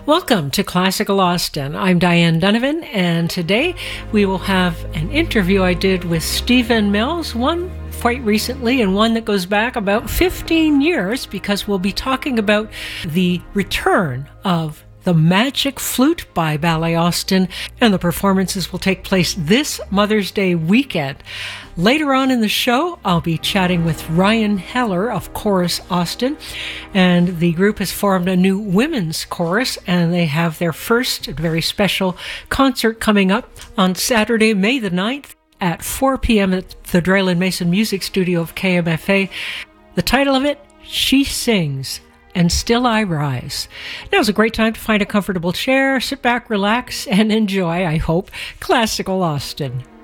Welcome to Classical Austin. I'm Diane Donovan, and today we will have an interview I did with Stephen Mills, one quite recently and one that goes back about 15 years, because we'll be talking about the return of The Magic Flute by Ballet Austin, and the performances will take place this Mother's Day weekend. Later on in the show, I'll be chatting with Ryan Heller of Chorus Austin, and the group has formed a new women's chorus, and they have their first very special concert coming up on Saturday, May the 9th at 4 p.m. at the Drayland Mason Music Studio of KMFA. The title of it, She Sings, and Still I Rise. Now's a great time to find a comfortable chair, sit back, relax, and enjoy, I hope, Classical Austin.